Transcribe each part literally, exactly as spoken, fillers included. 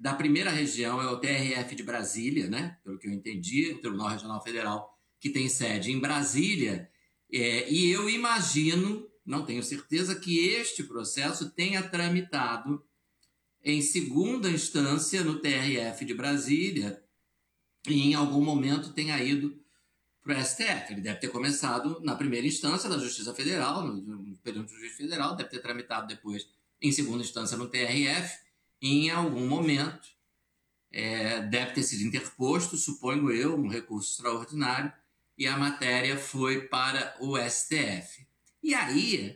da primeira região é o T R F de Brasília, né? Pelo que eu entendi, o Tribunal Regional Federal, que tem sede em Brasília. É, e eu imagino, não tenho certeza, que este processo tenha tramitado em segunda instância no T R F de Brasília e em algum momento tenha ido para o S T F. Ele deve ter começado na primeira instância da Justiça Federal, no período do Juiz Federal, deve ter tramitado depois em segunda instância no T R F, e em algum momento é, deve ter sido interposto, suponho eu, um recurso extraordinário, e a matéria foi para o S T F. E aí,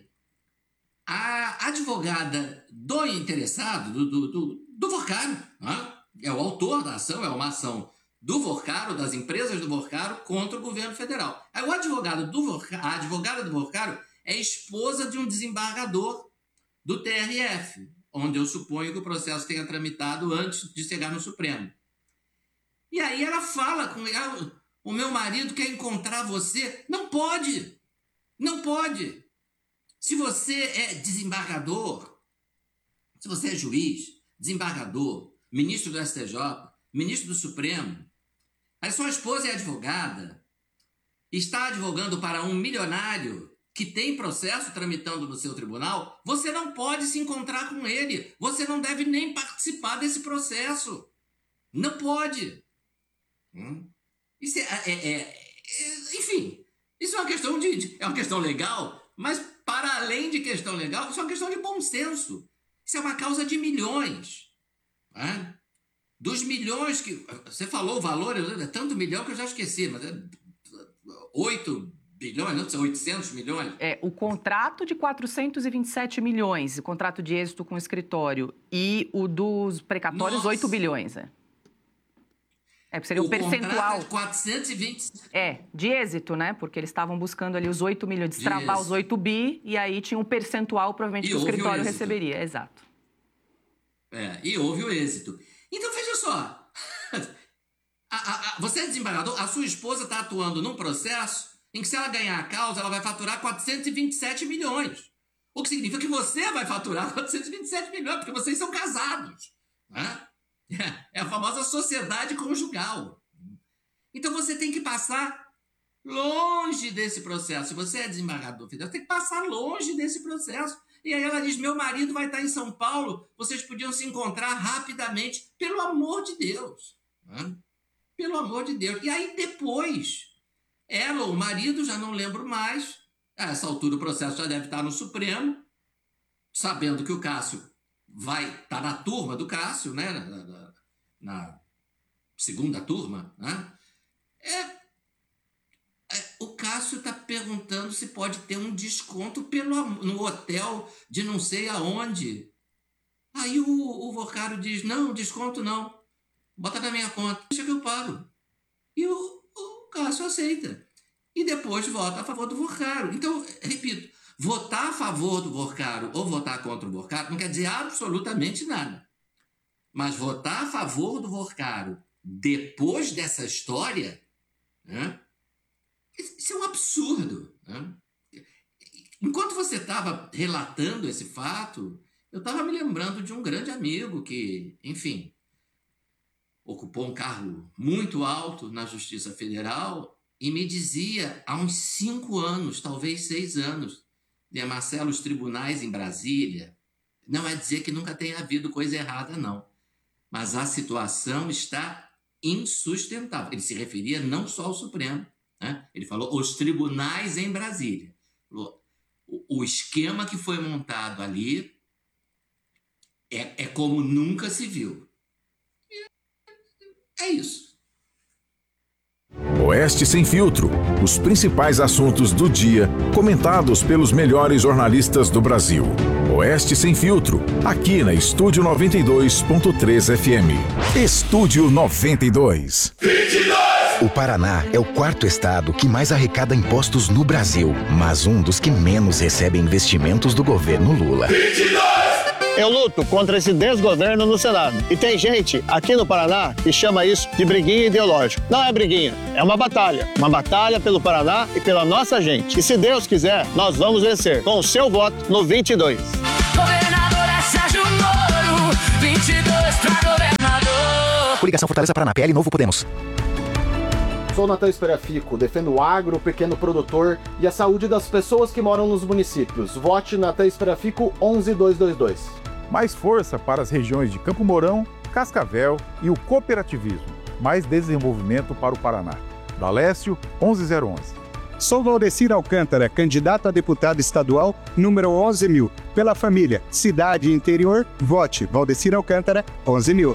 a advogada do interessado, do, do, do, do Vorcaro, né? É o autor da ação, é uma ação do Vorcaro, das empresas do Vorcaro, contra o governo federal. Aí o advogado do Vorcaro, a advogada do Vorcaro é esposa de um desembargador do T R F, onde eu suponho que o processo tenha tramitado antes de chegar no Supremo. E aí ela fala com ele, ah, o meu marido quer encontrar você. Não pode! Não pode! Se você é desembargador, se você é juiz, desembargador, ministro do S T J, ministro do Supremo, aí sua esposa é advogada, está advogando para um milionário que tem processo tramitando no seu tribunal, você não pode se encontrar com ele. Você não deve nem participar desse processo. Não pode. Hum? Isso é, é, é, é, enfim, isso é uma questão de, de, é uma questão legal, mas para além de questão legal, isso é uma questão de bom senso. Isso é uma causa de milhões. Né? Dos milhões que... Você falou o valor, é tanto milhão que eu já esqueci, mas é oito bilhões, não sei, oitocentos milhões. É, o contrato de quatrocentos e vinte e sete milhões, o contrato de êxito com o escritório, e o dos precatórios, Nossa. oito bilhões, é. É, seria o um percentual. É de quatrocentos e vinte. É, de êxito, né? Porque eles estavam buscando ali os oito milhões, destravar de os oito bi, e aí tinha um percentual, provavelmente, e que o escritório o receberia. Exato. É, e houve o êxito. Então, veja só. a, a, a, você é desembargador, a sua esposa está atuando num processo em que, se ela ganhar a causa, ela vai faturar quatrocentos e vinte e sete milhões. O que significa que você vai faturar quatrocentos e vinte e sete milhões, porque vocês são casados. Né? É a famosa sociedade conjugal. Então você tem que passar longe desse processo. Se você é desembargador federal, tem que passar longe desse processo. E aí ela diz, meu marido vai estar em São Paulo, vocês podiam se encontrar rapidamente. Pelo amor de Deus. Né? Pelo amor de Deus. E aí depois, ela ou o marido, já não lembro mais, a essa altura o processo já deve estar no Supremo, sabendo que o Cássio vai estar na turma do Cássio, né? na, na, na segunda turma, né? É, é, o Cássio está perguntando se pode ter um desconto pelo, no hotel de não sei aonde. Aí o, o Vorcaro diz, não, desconto não, bota na minha conta, deixa que eu pago. E o, o Cássio aceita. E depois vota a favor do Vorcaro. Então, repito, votar a favor do Vorcaro ou votar contra o Vorcaro não quer dizer absolutamente nada. Mas votar a favor do Vorcaro depois dessa história, né, isso é um absurdo. Né? Enquanto você estava relatando esse fato, eu estava me lembrando de um grande amigo que, enfim, ocupou um cargo muito alto na Justiça Federal e me dizia há uns cinco anos, talvez seis anos, de Marcelo, os tribunais em Brasília, não é dizer que nunca tenha havido coisa errada, não. Mas a situação está insustentável. Ele se referia não só ao Supremo, né? Ele falou os tribunais em Brasília. Falou, o, o esquema que foi montado ali é, é como nunca se viu. E é isso. Oeste Sem Filtro. Os principais assuntos do dia, comentados pelos melhores jornalistas do Brasil. Oeste Sem Filtro, aqui na Estúdio noventa e dois ponto três F M. Estúdio noventa e dois. vinte e dois! O Paraná é o quarto estado que mais arrecada impostos no Brasil, mas um dos que menos recebe investimentos do governo Lula. vinte e dois! Eu luto contra esse desgoverno no Senado. E tem gente aqui no Paraná que chama isso de briguinha ideológica. Não é briguinha, é uma batalha. Uma batalha pelo Paraná e pela nossa gente. E se Deus quiser, nós vamos vencer com o seu voto no vinte e dois. Governador é Sérgio Moro, vinte e dois pra governador. Coligação Fortaleza Paraná, P L Novo Podemos. Sou Natan Esperafico, defendo o agro, o pequeno produtor e a saúde das pessoas que moram nos municípios. Vote Natan Esperafico onze mil duzentos e vinte e dois. Mais força para as regiões de Campo Mourão, Cascavel e o cooperativismo. Mais desenvolvimento para o Paraná. Dalécio, onze mil onze. Sou Valdecir Alcântara, candidato a deputado estadual, número onze mil. Pela família, cidade e interior, vote Valdecir Alcântara, onze mil.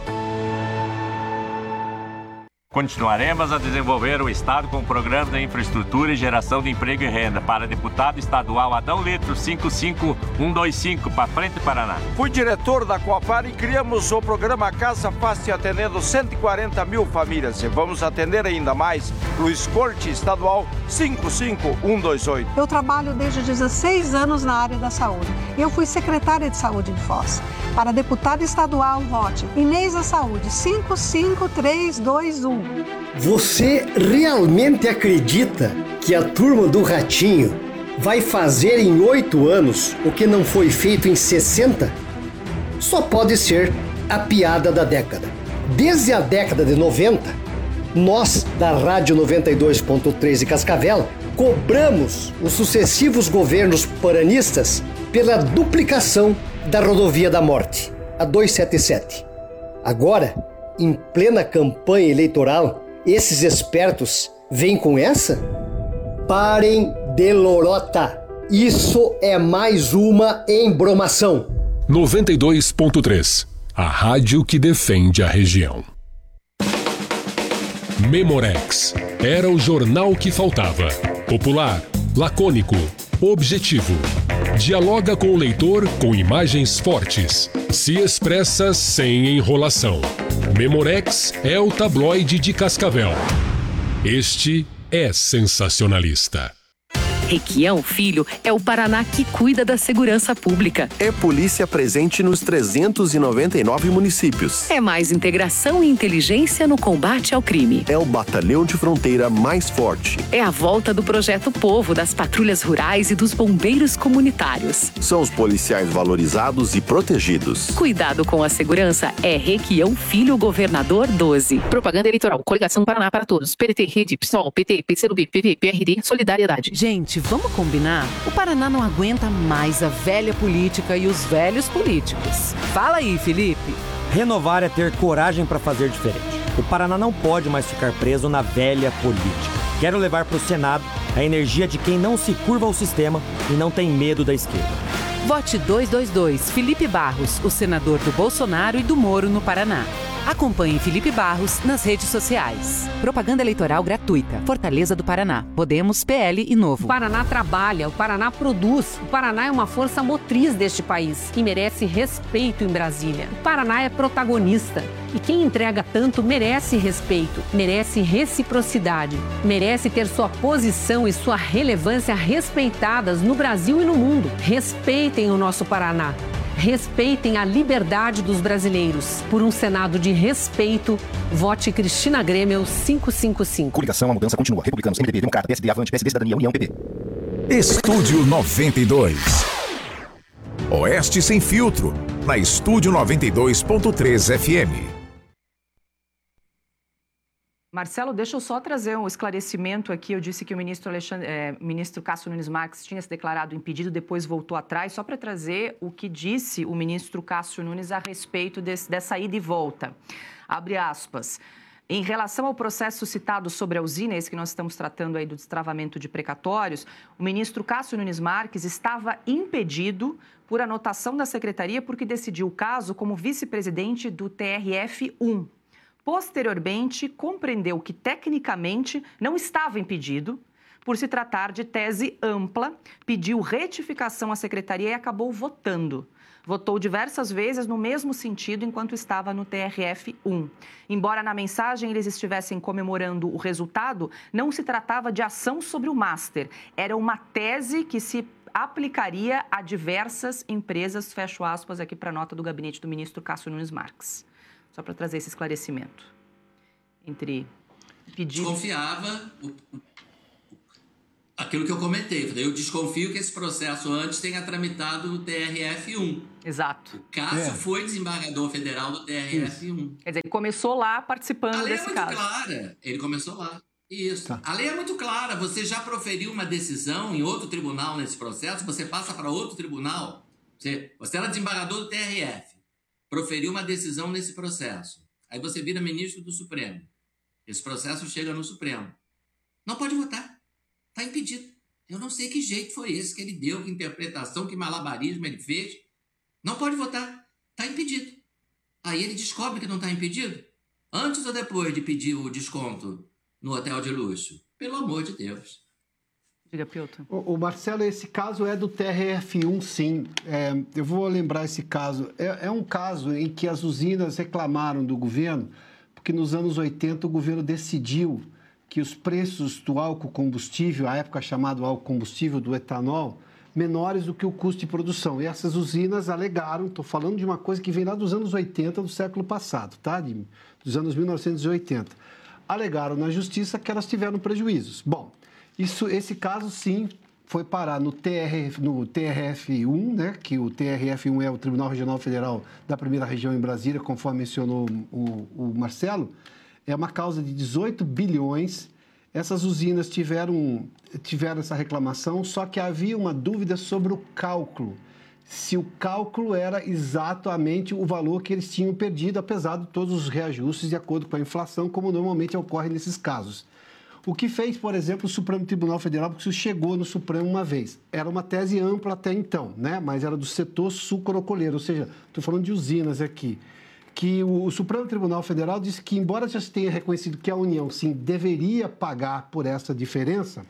Continuaremos a desenvolver o Estado com programas de infraestrutura e geração de emprego e renda. Para deputado estadual Adão Litro, cinco cinco um dois cinco, para frente, Paraná. Fui diretor da Coapar e criamos o programa Casa Fácil, atendendo cento e quarenta mil famílias. E vamos atender ainda mais. Luiz Corte, estadual cinco cinco um dois oito. Eu trabalho desde dezesseis anos na área da saúde. Eu fui secretária de saúde de Foz. Para deputado estadual, vote Inês da Saúde, cinco cinco três dois um. Você realmente acredita que a turma do Ratinho vai fazer em oito anos o que não foi feito em sessenta? Só pode ser a piada da década. Desde a década de noventa, nós, da Rádio noventa e dois ponto três de Cascavel, cobramos os sucessivos governos paranistas pela duplicação da Rodovia da Morte, a duzentos e setenta e sete. Agora, em plena campanha eleitoral, esses espertos vêm com essa? Parem de lorota! Isso é mais uma embromação. noventa e dois ponto três, a rádio que defende a região. Memorex era o jornal que faltava. Popular, lacônico, objetivo. Dialoga com o leitor com imagens fortes. Se expressa sem enrolação. Memorex é o tabloide de Cascavel. Este é sensacionalista. Requião Filho é o Paraná que cuida da segurança pública. É polícia presente nos trezentos e noventa e nove municípios. É mais integração e inteligência no combate ao crime. É o batalhão de fronteira mais forte. É a volta do Projeto Povo, das patrulhas rurais e dos bombeiros comunitários. São os policiais valorizados e protegidos. Cuidado com a segurança é Requião Filho, governador doze. Propaganda eleitoral, Coligação Paraná para Todos, P D T, Rede, PSOL, P T, P C do B, P V, P R D, Solidariedade. Gente, vamos combinar? O Paraná não aguenta mais a velha política e os velhos políticos. Fala aí, Felipe. Renovar é ter coragem para fazer diferente. O Paraná não pode mais ficar preso na velha política. Quero levar para o Senado a energia de quem não se curva ao sistema e não tem medo da esquerda. Vote duzentos e vinte e dois, Felipe Barros, o senador do Bolsonaro e do Moro no Paraná. Acompanhe Felipe Barros nas redes sociais. Propaganda eleitoral gratuita. Fortaleza do Paraná. Podemos, P L e Novo. O Paraná trabalha, o Paraná produz. O Paraná é uma força motriz deste país, que merece respeito em Brasília. O Paraná é protagonista. E quem entrega tanto merece respeito, merece reciprocidade, merece ter sua posição e sua relevância respeitadas no Brasil e no mundo. Respeitem o nosso Paraná. Respeitem a liberdade dos brasileiros. Por um Senado de respeito, vote Cristina Grêmio cinco cinco cinco. Coligação, a mudança continua. Republicanos, M D B, Democrata, P S D, Avante, P S D, Cidadania, União, P P. Estúdio noventa e dois. Oeste Sem Filtro, na Estúdio noventa e dois ponto três F M. Marcelo, deixa eu só trazer um esclarecimento aqui. Eu disse que o ministro, Alexandre, é, ministro Cássio Nunes Marques tinha se declarado impedido, depois voltou atrás, só para trazer o que disse o ministro Cássio Nunes a respeito desse, dessa ida e volta. Abre aspas. Em relação ao processo citado sobre a usina, esse que nós estamos tratando aí do destravamento de precatórios, o ministro Cássio Nunes Marques estava impedido por anotação da secretaria porque decidiu o caso como vice-presidente do T R F um. Posteriormente, compreendeu que, tecnicamente, não estava impedido, por se tratar de tese ampla, pediu retificação à secretaria e acabou votando. Votou diversas vezes no mesmo sentido enquanto estava no T R F um. Embora na mensagem eles estivessem comemorando o resultado, não se tratava de ação sobre o master. Era uma tese que se aplicaria a diversas empresas, fecho aspas aqui para a nota do gabinete do ministro Cássio Nunes Marques. Só para trazer esse esclarecimento. Entre pedir... Desconfiava... O, Aquilo que eu comentei, eu desconfio que esse processo antes tenha tramitado no T R F um. Exato. O Cássio é. foi desembargador federal do T R F um. Quer dizer, ele começou lá participando a lei desse é muito caso. Clara. Ele começou lá. Isso. Tá. A lei é muito clara. Você já proferiu uma decisão em outro tribunal nesse processo, você passa para outro tribunal. Você, você era desembargador do T R F, proferiu uma decisão nesse processo. Aí você vira ministro do Supremo. Esse processo chega no Supremo. Não pode votar. Está impedido. Eu não sei que jeito foi esse que ele deu, que interpretação, que malabarismo ele fez. Não pode votar. Está impedido. Aí ele descobre que não está impedido? Antes ou depois de pedir o desconto no hotel de luxo? Pelo amor de Deus. Diga, Pilton. O, o Marcelo, esse caso é do T R F um, sim. É, eu vou lembrar esse caso. É, é um caso em que as usinas reclamaram do governo, porque nos anos oitenta o governo decidiu que os preços do álcool combustível, à época chamado álcool combustível, do etanol, menores do que o custo de produção. E essas usinas alegaram, estou falando de uma coisa que vem lá dos anos oitenta do século passado, tá? De, dos anos mil novecentos e oitenta. Alegaram na justiça que elas tiveram prejuízos. Bom, isso, esse caso, sim, foi parar no, T R, no T R F um, né? Que o T R F um é o Tribunal Regional Federal da Primeira Região em Brasília, conforme mencionou o, o Marcelo. É uma causa de dezoito bilhões. Essas usinas tiveram, tiveram essa reclamação, só que havia uma dúvida sobre o cálculo. Se o cálculo era exatamente o valor que eles tinham perdido, apesar de todos os reajustes de acordo com a inflação, como normalmente ocorre nesses casos. O que fez, por exemplo, o Supremo Tribunal Federal, porque isso chegou no Supremo uma vez. Era uma tese ampla até então, né? Mas era do setor sucroalcooleiro, ou seja, estou falando de usinas aqui. Que o Supremo Tribunal Federal disse que, embora já se tenha reconhecido que a União, sim, deveria pagar por essa diferença,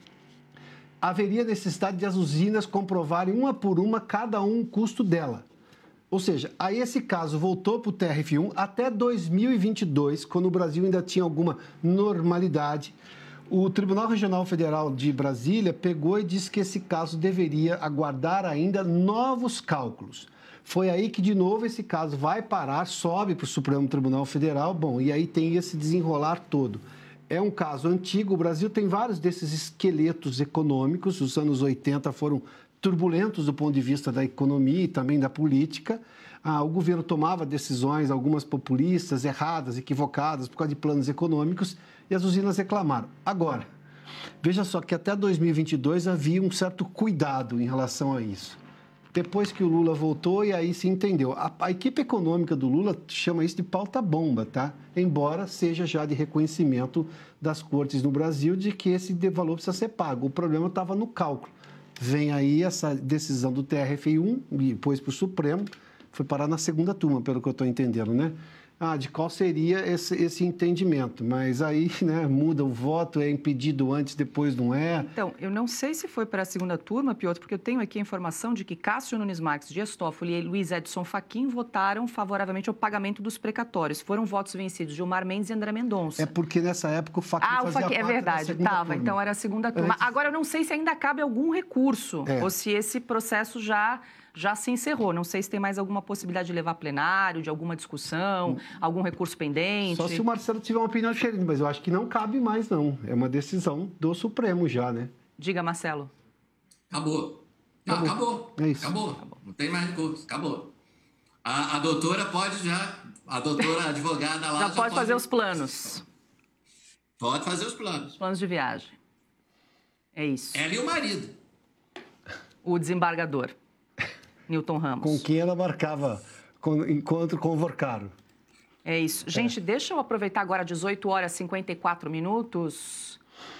haveria necessidade de as usinas comprovarem uma por uma cada um o custo dela. Ou seja, aí esse caso voltou para o T R F um até dois mil e vinte e dois, quando o Brasil ainda tinha alguma normalidade. O Tribunal Regional Federal de Brasília pegou e disse que esse caso deveria aguardar ainda novos cálculos. Foi aí que, de novo, esse caso vai parar, sobe para o Supremo Tribunal Federal, bom, e aí tem esse desenrolar todo. É um caso antigo, o Brasil tem vários desses esqueletos econômicos, os anos oitenta foram turbulentos do ponto de vista da economia e também da política. Ah, o governo tomava decisões, algumas populistas, erradas, equivocadas, por causa de planos econômicos, e as usinas reclamaram. Agora, veja só que até dois mil e vinte e dois havia um certo cuidado em relação a isso. Depois que o Lula voltou, e aí se entendeu. A, a equipe econômica do Lula chama isso de pauta-bomba, tá? Embora seja já de reconhecimento das cortes no Brasil de que esse valor precisa ser pago. O problema estava no cálculo. Vem aí essa decisão do T R F um, e depois para o Supremo, foi parar na segunda turma, pelo que eu estou entendendo, né? Ah, de qual seria esse, esse entendimento. Mas aí, né, muda o voto, é impedido antes, depois não é. Então, eu não sei se foi para a segunda turma, Piotr, porque eu tenho aqui a informação de que Cássio Nunes Marques, Dias Toffoli e Luiz Edson Fachin votaram favoravelmente ao pagamento dos precatórios. Foram votos vencidos de Gilmar Mendes e André Mendonça. É porque nessa época o Fachin ah, fazia o Fachin, parte é verdade, da segunda estava. turma. Então era a segunda turma. Antes... Agora, eu não sei se ainda cabe algum recurso, é. ou se esse processo já... já se encerrou. Não sei se tem mais alguma possibilidade de levar a plenário, de alguma discussão, hum. algum recurso pendente. Só se o Marcelo tiver uma opinião diferente, mas eu acho que não cabe mais, não. É uma decisão do Supremo já, né? Diga, Marcelo. Acabou. Não, acabou. acabou. É isso. Acabou. acabou. Não tem mais recurso. Acabou. A, a doutora pode já... A doutora advogada lá... já, já pode, pode fazer os planos. Pode fazer os planos. Os planos de viagem. É isso. Ela e o marido. O desembargador. Newton Ramos. Com quem ela marcava com, encontro com o Vorcaro. É isso. Gente, é. deixa eu aproveitar agora, dezoito horas e cinquenta e quatro minutos.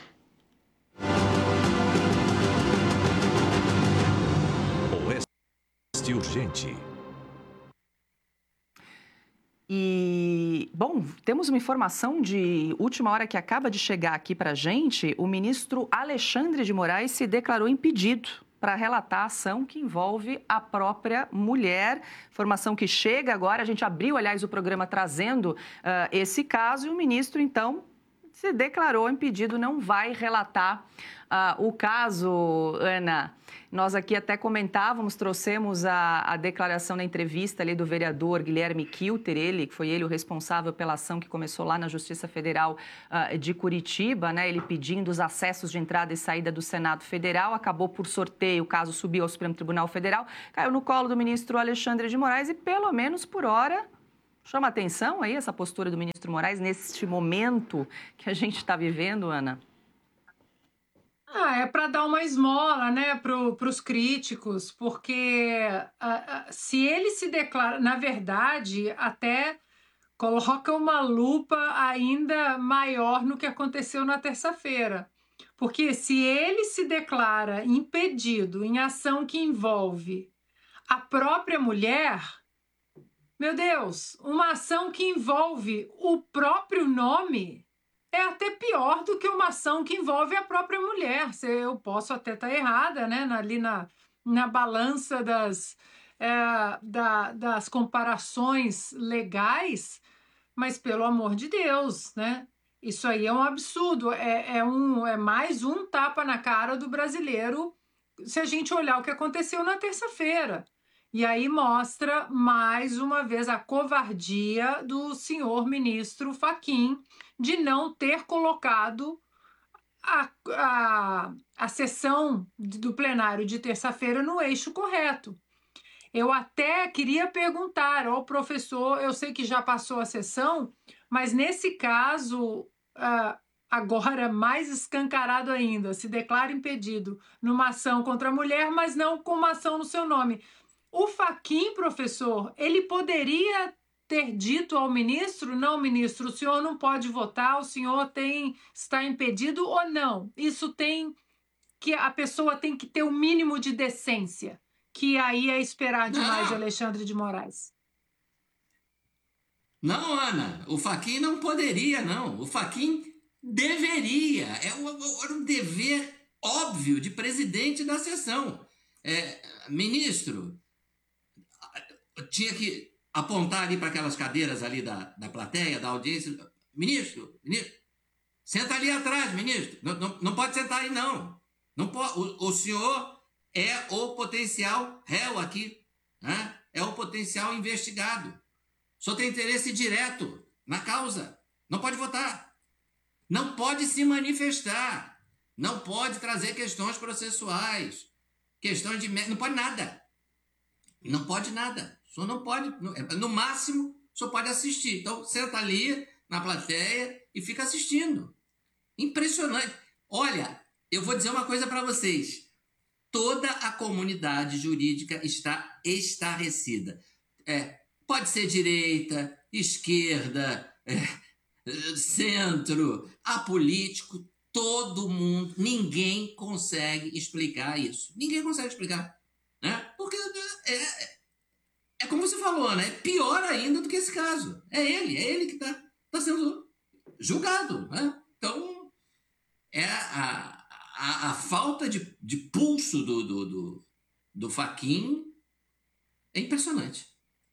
Oeste Urgente. E, bom, temos uma informação de última hora que acaba de chegar aqui para a gente. O ministro Alexandre de Moraes se declarou impedido para relatar a ação que envolve a própria mulher. Informação que chega agora, a gente abriu, aliás, o programa trazendo uh, esse caso, e o ministro, então, se declarou impedido, não vai relatar uh, o caso, Ana. Nós aqui até comentávamos, trouxemos a, a declaração na entrevista ali do vereador Guilherme Kilter, ele, que foi ele o responsável pela ação que começou lá na Justiça Federal uh, de Curitiba, né? Ele pedindo os acessos de entrada e saída do Senado Federal, acabou por sorteio, o caso subiu ao Supremo Tribunal Federal, caiu no colo do ministro Alexandre de Moraes e, pelo menos por hora, chama atenção aí essa postura do ministro Moraes neste momento que a gente está vivendo, Ana? Ah, é para dar uma esmola, né, para os críticos, porque ah, ah, se ele se declara, na verdade, até coloca uma lupa ainda maior no que aconteceu na terça-feira. Porque se ele se declara impedido em ação que envolve a própria mulher, meu Deus, uma ação que envolve o próprio nome é até pior do que uma ação que envolve a própria mulher. Eu posso até estar errada, né? Ali na, na balança das, é, da, das comparações legais, mas pelo amor de Deus, né? Isso aí é um absurdo, é, é, um, é mais um tapa na cara do brasileiro se a gente olhar o que aconteceu na terça-feira. E aí mostra mais uma vez a covardia do senhor ministro Fachin de não ter colocado a, a, a sessão do plenário de terça-feira no eixo correto. Eu até queria perguntar ao professor, eu sei que já passou a sessão, mas nesse caso, uh, agora mais escancarado ainda, se declara impedido numa ação contra a mulher, mas não com uma ação no seu nome. O Fachin, professor, ele poderia ter dito ao ministro, não, ministro, o senhor não pode votar, o senhor tem, está impedido ou não? Isso tem que, a pessoa tem que ter o mínimo de decência, que aí é esperar demais de Alexandre de Moraes. Não, Ana, o Fachin não poderia, não. O Fachin deveria, é um, era um dever óbvio de presidente da sessão. É, ministro, tinha que apontar ali para aquelas cadeiras ali da, da plateia, da audiência. Ministro, ministro, senta ali atrás, ministro. Não, não, não pode sentar aí, não. não pode, o, o senhor é o potencial réu aqui. Né? É o potencial investigado. O senhor tem interesse direto na causa. Não pode votar. Não pode se manifestar. Não pode trazer questões processuais. Questões de... Não pode nada. Não pode nada. O senhor não pode... No máximo, o senhor pode assistir. Então, senta ali na plateia e fica assistindo. Impressionante. Olha, eu vou dizer uma coisa para vocês. Toda a comunidade jurídica está estarrecida. É, pode ser direita, esquerda, é, centro, apolítico, todo mundo, ninguém consegue explicar isso. Ninguém consegue explicar. Né? Porque é, é, é como você falou, né? É pior ainda do que esse caso. É ele, é ele que está tá sendo julgado. Né? Então, é a, a, a falta de, de pulso do, do, do, do Fachin é impressionante.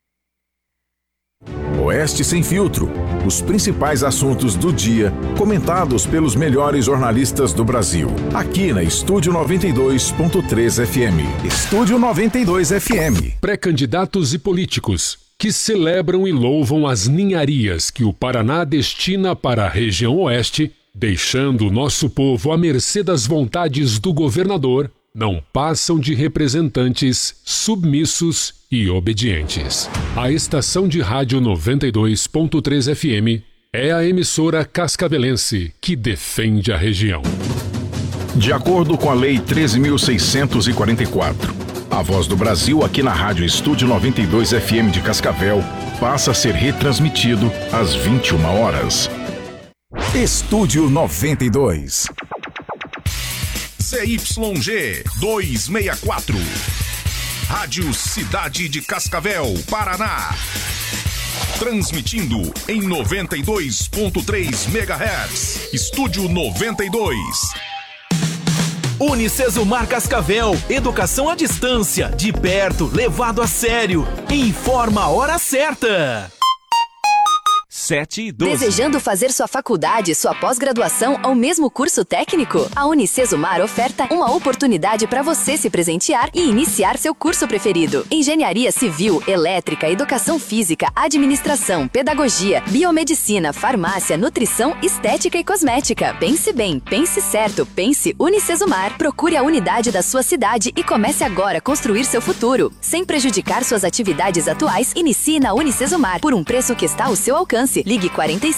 Oeste Sem Filtro. Os principais assuntos do dia, comentados pelos melhores jornalistas do Brasil. Aqui na Estúdio noventa e dois ponto três F M. Estúdio noventa e dois F M. Pré-candidatos e políticos que celebram e louvam as ninharias que o Paraná destina para a região oeste, deixando o nosso povo à mercê das vontades do governador, não passam de representantes submissos e obedientes. A estação de rádio noventa e dois ponto três F M é a emissora cascavelense que defende a região. De acordo com a Lei treze mil seiscentos e quarenta e quatro, a Voz do Brasil aqui na Rádio Estúdio noventa e dois F M de Cascavel passa a ser retransmitido às vinte e uma horas. Estúdio noventa e dois. C Y G duzentos e sessenta e quatro. Rádio Cidade de Cascavel, Paraná. Transmitindo em noventa e dois ponto três megahertz. Estúdio noventa e dois. Unicesumar Cascavel, educação à distância, de perto, levado a sério. Informa a hora certa. sete e doze. Desejando fazer sua faculdade, sua pós-graduação ou mesmo curso técnico? A Unicesumar oferta uma oportunidade para você se presentear e iniciar seu curso preferido. Engenharia Civil, Elétrica, Educação Física, Administração, Pedagogia, Biomedicina, Farmácia, Nutrição, Estética e Cosmética. Pense bem, pense certo, pense Unicesumar. Procure a unidade da sua cidade e comece agora a construir seu futuro. Sem prejudicar suas atividades atuais, inicie na Unicesumar por um preço que está ao seu alcance. Ligue quarenta e